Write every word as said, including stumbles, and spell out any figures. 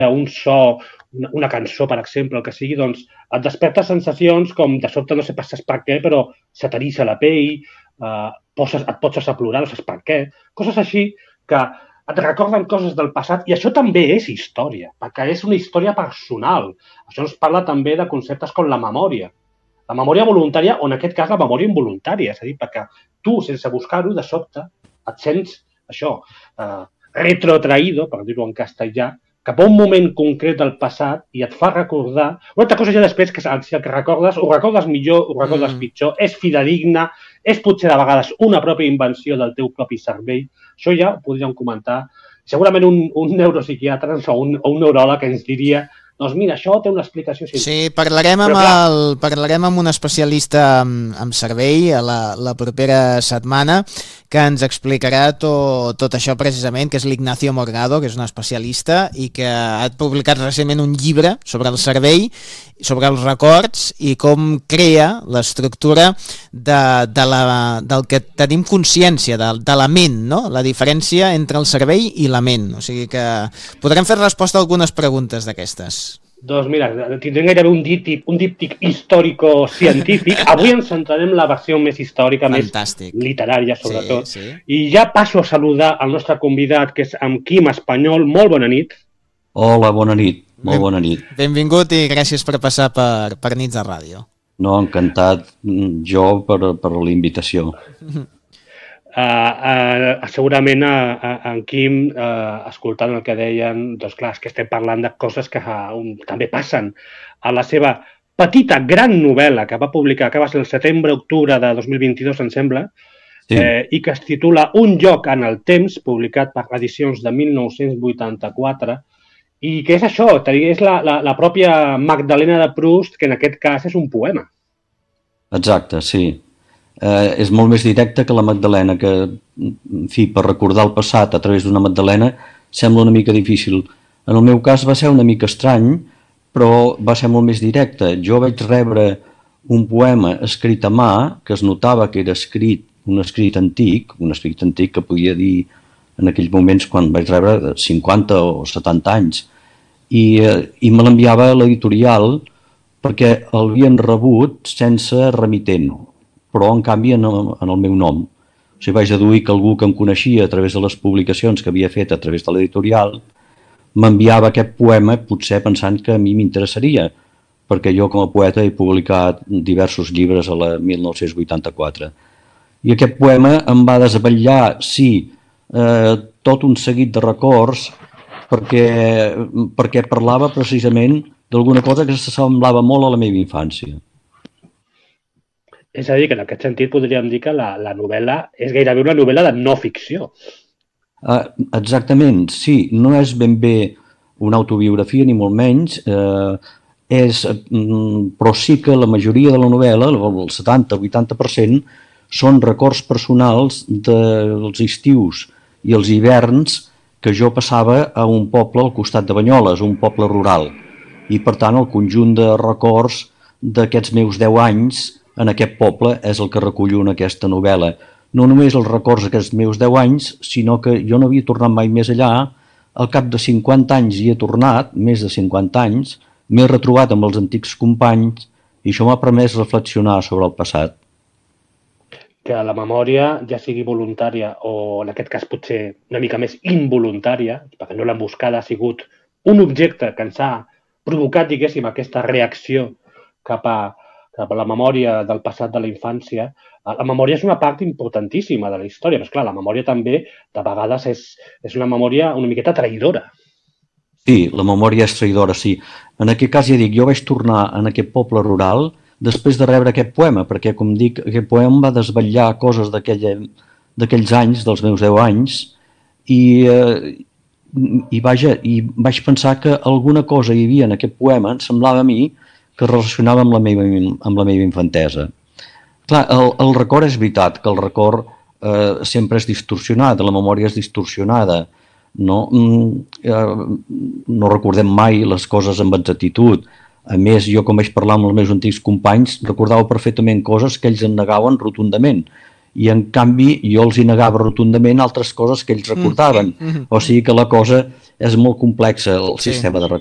un so, una, una cançó, per exemple, el que sigui, doncs et desperta sensacions com de sobte, no sé pas per què, però se t'eriça la pell, eh, poses, et pots a plorar, no saps per què, coses així que et recorden coses del passat, i això també és història, perquè és una història personal. Això ens parla també de conceptes com la memòria. La memòria voluntària, o en aquest cas la memòria involuntària, és a dir, perquè tu, sense buscar-ho, de sobte, et sents, això, eh, retrotraïdo, per dir-ho en castellà, cap a un moment concret del passat i et fa recordar... Una altra cosa ja després, que si el que recordes, ho recordes millor, ho recordes mm. pitjor, és fidedigne, és potser de vegades una pròpia invenció del teu propi cervell. Això ja ho podríem comentar. Segurament un, un neuropsiquiatre o un, o un neuròleg ens diria doncs mira, això té una explicació científica. Sí, parlarem amb, el, parlarem amb un especialista en, en cervell a la, la propera setmana que ens explicarà to, tot això precisament, que és l'Ignacio Morgado, que és un especialista i que ha publicat recentment un llibre sobre el cervell, sobre els records i com crea l'estructura de, de la, del que tenim consciència, de, de la ment, no? La diferència entre el cervell i la ment. O sigui que podrem fer resposta a algunes preguntes d'aquestes. Doncs mira, tindrem gairebé un díptic, un díptic històrico-científic. Avui ens centrarem en la versió més històrica, Fantàstic. Més literària, sobretot. Sí, sí. I ja passo a saludar el nostre convidat, que és en Quim Espanyol. Molt bona nit. Hola, bona nit. Molt bona nit. Benvingut i gràcies per passar per, per Nits de Ràdio. No, encantat jo per, per la invitació. Uh, uh, segurament uh, uh, en Quim, uh, escoltant el que deien, doncs clar, és que estem parlant de coses que uh, un, també passen. A la seva petita, gran novel·la que va publicar, que va ser el setembre-octubre de dos mil vint-i-dos, em sembla, sí. eh, i que es titula Un lloc en el temps, publicat per edicions de mil nou-cents vuitanta-quatre, i que és això, és la, la, la pròpia Magdalena de Proust, que en aquest cas és un poema. Exacte, sí. Eh, és molt més directe que la Magdalena, que, en fi, per recordar el passat a través d'una Magdalena sembla una mica difícil. En el meu cas va ser una mica estrany, però va ser molt més directe. Jo vaig rebre un poema escrit a mà, que es notava que era escrit, un escrit antic, un escrit antic que podia dir en aquells moments quan vaig rebre cinquanta o setanta anys, i, eh, i me l'enviava a l'editorial perquè l'havien rebut sense remitent, però en canvi en el, en el meu nom. O sigui, vaig deduir que algú que em coneixia a través de les publicacions que havia fet a través de l'editorial m'enviava aquest poema potser pensant que a mi m'interessaria, perquè jo com a poeta he publicat diversos llibres a la mil nou-cents vuitanta-quatre. I aquest poema em va desvetllar, sí, eh, tot un seguit de records perquè, perquè parlava precisament d'alguna cosa que s'assemblava molt a la meva infància. És a dir, que en aquest sentit podríem dir que la, la novel·la és gairebé una novel·la de no ficció. Uh, exactament, sí. No és ben bé una autobiografia, ni molt menys, uh, és, um, però sí que la majoria de la novel·la, el setanta a vuitanta per cent, són records personals dels estius i els hiverns que jo passava a un poble al costat de Banyoles, un poble rural. I, per tant, el conjunt de records d'aquests meus deu anys en aquest poble és el que recullo en aquesta novel·la. No només els records d'aquests meus deu anys, sinó que jo no havia tornat mai més allà. Al cap de cinquanta anys hi he tornat, més de cinquanta anys, m'he retrobat amb els antics companys i això m'ha permès reflexionar sobre el passat. Que la memòria, ja sigui voluntària o en aquest cas potser una mica més involuntària, perquè no l'hem buscada, ha sigut un objecte que ens ha provocat, diguéssim, aquesta reacció cap a cap a la memòria del passat de la infància. La memòria és una part importantíssima de la història, però esclar, la memòria també de vegades és, és una memòria una miqueta traïdora. Sí, la memòria és traïdora, sí. En aquest cas ja dic, jo vaig tornar en aquest poble rural després de rebre aquest poema, perquè com dic, aquest poema va desvetllar coses d'aquells anys, dels meus deu anys, i, eh, i, vaja, i vaig pensar que alguna cosa hi havia en aquest poema, em semblava a mi, que es relacionava amb la meva, amb la meva infantesa. Clar, el, el record és veritat, que el record eh, sempre és distorsionat, la memòria és distorsionada. No? Eh, no recordem mai les coses amb exactitud. A més, jo com vaig parlar amb els meus antics companys, recordava perfectament coses que ells en negaven rotundament. i en canvi jo els hi negava rotundament altres coses que ells recordaven. O sigui que la cosa és molt complexa, el Sí. sistema de